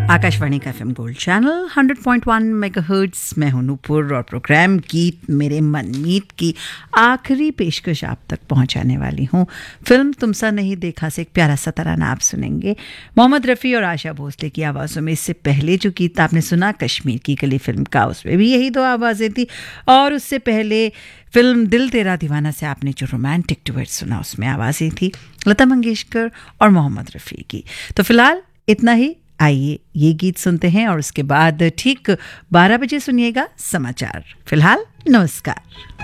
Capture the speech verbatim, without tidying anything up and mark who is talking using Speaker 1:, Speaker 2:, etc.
Speaker 1: आकाशवाणी का FM gold channel hundred point one megahertz में हूं नूपुर और प्रोग्राम गीत मेरे मनमीत की आखिरी पेशकश आप तक पहुंचाने वाली हूं। फिल्म तुम सा नहीं देखा से एक प्यारा सा तराना आप सुनेंगे मोहम्मद रफ़ी और आशा भोसले की आवाज़ों में। इससे पहले जो गीत आपने सुना कश्मीर की कली फिल्म का, उसमें भी यही दो आवाज़ें थी। और उससे पहले फिल्म दिल तेरा दीवाना से आपने जो रोमांटिक डुएट सुना उसमें आवाज़ें थी लता मंगेशकर और मोहम्मद रफ़ी की। तो फिलहाल इतना ही, आइए ये गीत सुनते हैं और उसके बाद ठीक बारह बजे सुनिएगा समाचार। फिलहाल नमस्कार।